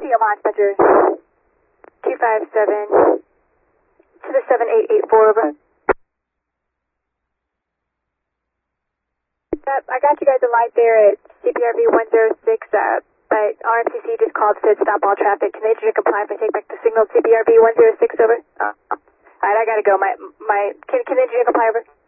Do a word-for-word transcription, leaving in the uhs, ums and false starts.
C O launch measure two five seven to the seven eight eight four, over. Yep, I got you guys a light there at C P R V one zero six, uh, but R M C C just called, said stop all traffic. Can agent comply if I take back the signal C P R V one zero six, over? Uh, alright, I gotta go. My, my, can, can agent comply, over?